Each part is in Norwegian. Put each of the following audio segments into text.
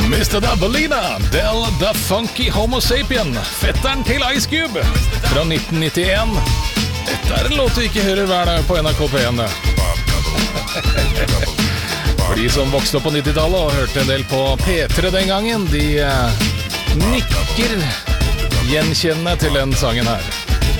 Mr. Dabalina, Del the Funky Homo Sapien, fetteren til Ice Cube, fra 1991. Dette en låt du ikke hører hver dag på NRK P1. For de som vokste opp på 90-tallet og hørte en del på P3 den gangen, de nikker gjenkjennende til den sangen her.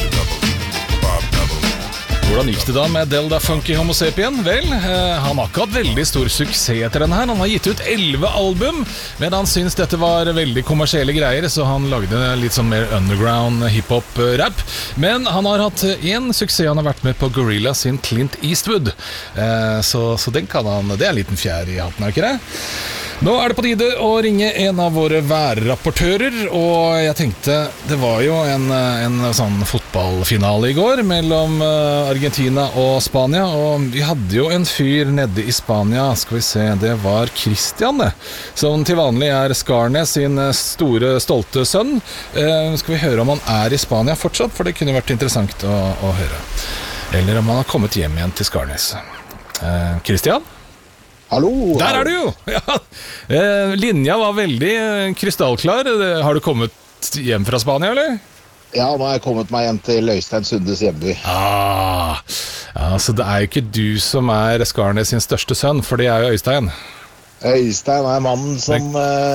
Hvordan gikk det da med Del the Funky Homo Sapien? Vel, han har ikke hatt veldig stor suksess etter den her. Han har gitt ut 11 album, men han syntes dette var veldig kommersielle greier, så han lagde litt sånn mer underground hip-hop-rap. Men han har hatt en suksess, han har vært med på Gorilla sin Clint Eastwood. Så den kan han, det en liten fjær i hatten, er ikke det? Nå det på tide å ringe en av våre værrapportører, og jeg tenkte, det var jo en sånn fotballfinale i går mellom Argentina og Spania, og vi hadde jo en fyr nede i Spania, skal vi se, det var Christian, som til vanlig Skarnes sin store, stolte sønn. Skal vi høre om han i Spania fortsatt, for det kunne vært interessant å høre. Eller om han har kommet hjem igjen til Skarnes. Christian? Hallo! Der du jo! Ja. Linja var veldig krystallklar. Har du kommet hjem fra Spania, eller? Ja, nå har jeg kommet meg hjem til Øystein Sundes hjemby. Ja, så det jo ikke du som Skarnes sin største sønn, for det jo Øystein. Øystein mannen som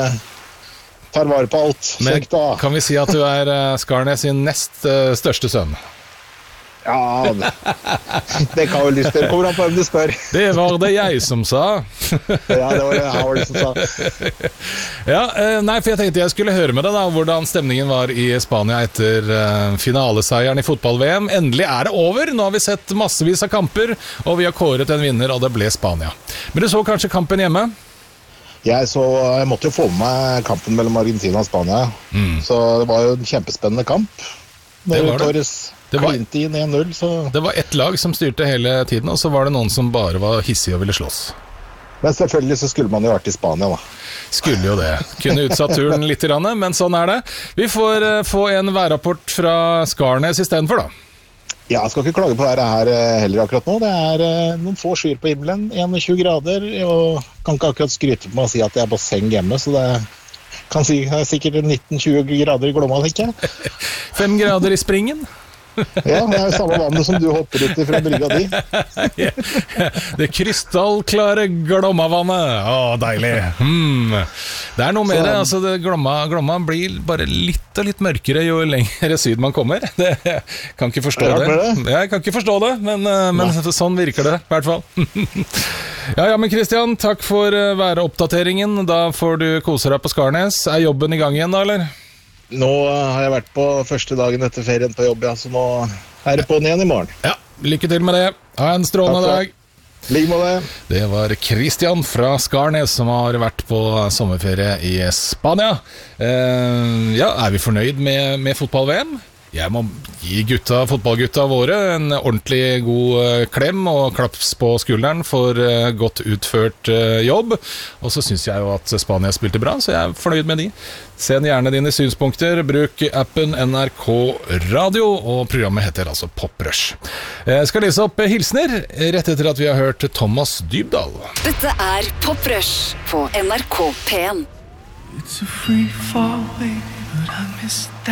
tar vare på alt. Men kan vi si at du Skarnes sin nest største sønn? Ja, det kan vel lyst til. Kommer an på hvem du spør. Det var det jeg som sa. Ja, det var det Howard som sa. Ja, nei, for jeg tenkte jeg skulle høre med deg da, hvordan stemningen var i Spania etter finaleseieren i fotball-VM. Endelig det over. Nå har vi sett massevis av kamper, og vi har kåret en vinner, og det ble Spania. Men du så kanskje kampen hjemme? Jeg måtte jo få med meg kampen mellom Argentina og Spania. Så det var jo en kjempespennende kamp. Det var det. Det var ett lag som styrte hele tiden, og så var det noen som bare var hissige og ville slåss. Men selvfølgelig så skulle man jo vært i Spania da. Skulle jo det. Kunne utsatt turen litt, men sånn det. Vi får få en værrapport fra Skarnes i stedet for da. Ja, jeg skal ikke klage på det her heller akkurat nå. Det noen få skyer på himmelen, 21 grader, og kan ikke akkurat skryte på meg å si at jeg basseng hjemme, så det kan si sikkert 19-20 grader i Glomma, tenker jeg. 5 grader i Springen. Ja, det jo samme vannet som du hopper ut fra brygga di. Det krystallklare Glomma-vannet. Deilig. Det noe med det, altså Glomma blir bare litt og litt mørkere jo lengre syd man kommer. Jeg kan ikke forstå det. Jeg kan ikke forstå det, men sånn virker det i hvert fall. Ja, men Christian, takk for væroppdateringen. Da får du kose deg på Skarnes. Jobben i gang igjen da, eller? Nå har jeg vært på første dagen etter ferien på jobb, ja, så nå det på den igjen i morgen. Ja, lykke til med det. Ha en strålende dag. Like med det. Det var Christian fra Skarnes som har vært på sommerferie i Spania. Ja, vi fornøyd med fotball-VM? Jeg må gi fotballgutta våre en ordentlig god klem og klaps på skulderen for godt utført jobb. Og så synes jeg jo at Spania spilte bra, så jeg fornøyd med de. Send gjerne dine synspunkter, bruk appen NRK Radio, og programmet heter altså Pop Rush. Jeg skal lese opp hilsner rett etter at vi har hørt Thomas Dybdahl. Dette Pop Rush på NRK P1. It's a free fall, baby, but I miss that.